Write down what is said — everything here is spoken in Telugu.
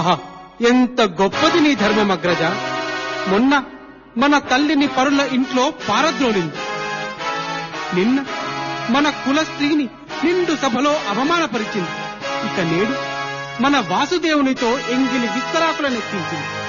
ఆహా, ఎంత గొప్పది నీ ధర్మం అగ్రజ. మొన్న మన తల్లిని పరుల ఇంట్లో పారద్రోలింది. నిన్న మన కుల స్త్రీని నిండు సభలో అవమానపరిచింది. ఇక నేడు మన వాసుదేవునితో ఎంగిలి విస్తరాకులనెత్తించింది.